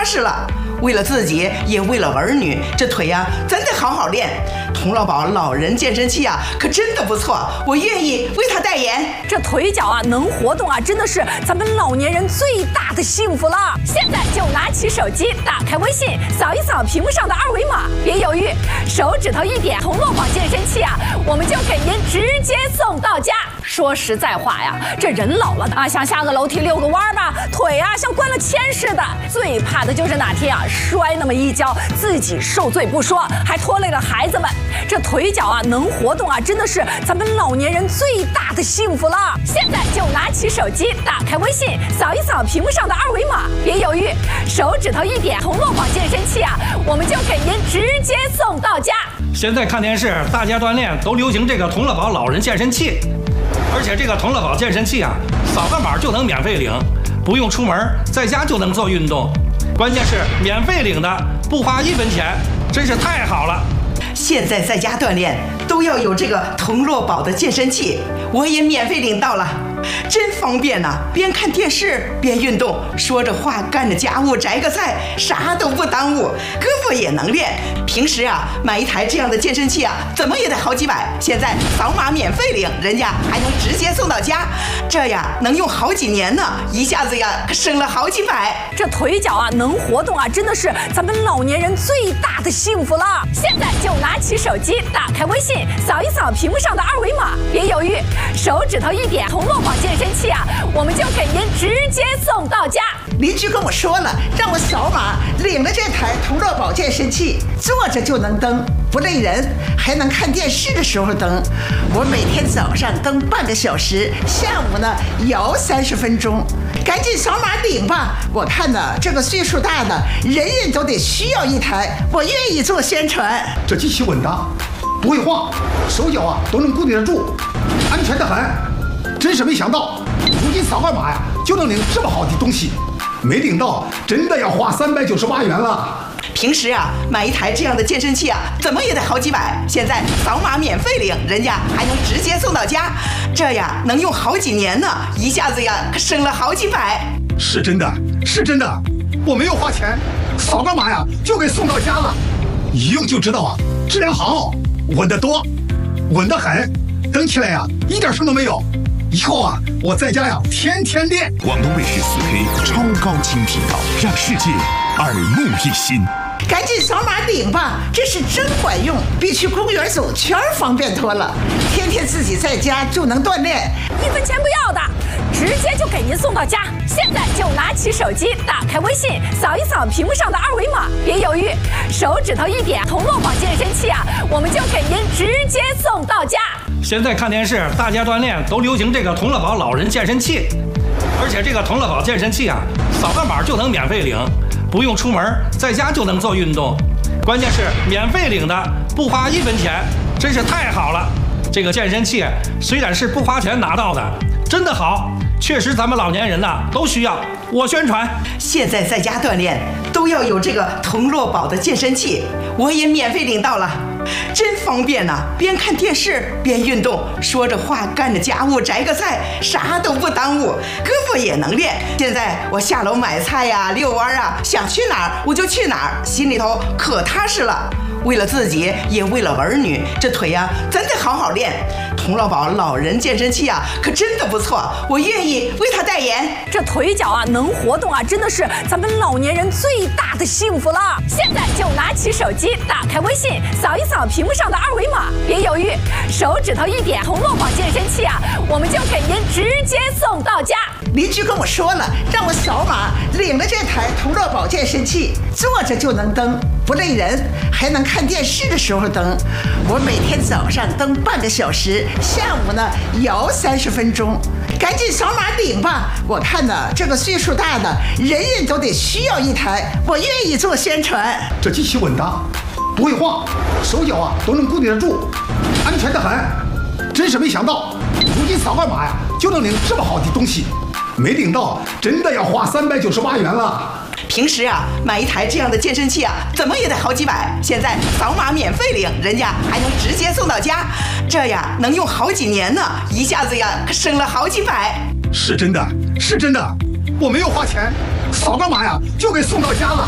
实了。为了自己，也为了儿女，这腿呀，咱得好好练。童乐宝老人健身器啊，可真的不错，我愿意为他代言。 这腿脚啊，能活动啊，真的是咱们老年人最大的幸福了。现在就拿起手机，打开微信，扫一扫屏幕上的二维码，别犹豫，手指头一点，童乐宝健身器啊，我们就给您直接送到家。说实在话呀，这人老了啊，想下个楼梯遛个弯吧，腿啊像灌了铅似的。最怕的就是哪天啊摔那么一跤，自己受罪不说，还拖累了孩子们。这腿脚啊能活动啊，真的是咱们老年人最大的幸福了。现在就拿起手机，打开微信，扫一扫屏幕上的二维码，别犹豫，手指头一点，童乐宝健身器啊，我们就给您直接送到家。 现在看电视，大家锻炼都流行这个童乐宝老人健身器，而且这个童乐宝健身器啊，扫个码就能免费领，不用出门，在家就能做运动。关键是免费领的，不花1分钱，真是太好了。 现在在家锻炼都要有这个童乐宝的健身器，我也免费领到了，真方便呐！边看电视边运动，说着话干着家务摘个菜，啥都不耽误，胳膊也能练。平时啊买一台这样的健身器啊，怎么也得好几百，现在扫码免费领，人家还能直接送到家，这呀能用好几年呢，一下子呀省了好几百。 这腿脚啊能活动啊，真的是咱们老年人最大的幸福了。现在就拿起手机，打开微信，扫一扫屏幕上的二维码，别犹豫，手指头一点，童乐宝健身器啊，我们就给您直接送到家。 邻居跟我说了，让我扫码领了这台童乐宝健身器，坐着就能蹬，不累人，还能看电视的时候蹬。我每天早上蹬半个小时，下午呢摇30分钟。赶紧扫码领吧！我看呢，这个岁数大的人人都得需要一台，我愿意做宣传。 这机器稳当，不会晃，手脚啊都能固定得住，安全得很。真是没想到，如今扫个码呀就能领这么好的东西，没领到真的要花398元了。 平时啊买一台这样的健身器啊，怎么也得好几百，现在扫码免费领，人家还能直接送到家，这呀能用好几年呢，一下子呀省了好几百。 是真的，是真的，我没有花钱，扫个码呀就给送到家了，一用就知道啊，质量好，稳得多，稳得很，蹬起来呀一点声都没有。以后啊，我在家呀天天练。 广东卫视4K 超高清频道，让世界耳目一新。 赶紧扫码领吧，这是真管用，比去公园走圈方便多了。天天自己在家就能锻炼 ，1分钱不要的，直接就给您送到家。现在就拿起手机，打开微信，扫一扫屏幕上的二维码，别犹豫，手指头一点，童乐宝健身器啊，我们就给您直接送到家。 现在看电视，大家锻炼都流行这个童乐宝老人健身器，而且这个童乐宝健身器啊，扫个码就能免费领，不用出门，在家就能做运动。关键是免费领的，不花1分钱，真是太好了。这个健身器虽然是不花钱拿到的，真的好，确实咱们老年人呐都需要。我宣传， 现在在家锻炼都要有这个童乐宝的健身器，我也免费领到了，真方便呐！边看电视边运动，说着话干着家务摘个菜，啥都不耽误，胳膊也能练。现在我下楼买菜呀、遛弯啊，想去哪儿我就去哪儿，心里头可踏实了。为了自己，也为了儿女，这腿呀，咱得好好练。童乐宝老人健身器啊，可真的不错，我愿意为他代言。 这腿脚啊能活动啊，真的是咱们老年人最大的幸福了。现在就拿起手机，打开微信，扫一扫屏幕上的二维码，别犹豫，手指头一点，童乐宝健身器啊，我们就给您直接送到家。 邻居跟我说了，让我扫码领了这台童乐宝健身器，坐着就能蹬，不累人，还能看电视的时候蹬。我每天早上蹬半个小时，下午呢摇30分钟。赶紧扫码领吧！我看呢，这个岁数大的人人都得需要一台，我愿意做宣传。 这机器稳当，不会晃，手脚啊都能固定得住，安全得很。真是没想到，如今扫个码呀就能领这么好的东西，没领到真的要花398元了。 平时啊买一台这样的健身器啊，怎么也得好几百，现在扫码免费领，人家还能直接送到家，这呀能用好几年呢，一下子呀省了好几百。 是真的，是真的，我没有花钱，扫个码呀就给送到家了。